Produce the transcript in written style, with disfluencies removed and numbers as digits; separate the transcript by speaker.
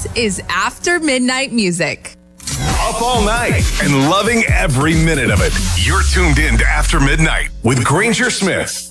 Speaker 1: This is After Midnight Music.
Speaker 2: Up all night and loving every minute of it. You're tuned in to After Midnight with Granger Smith.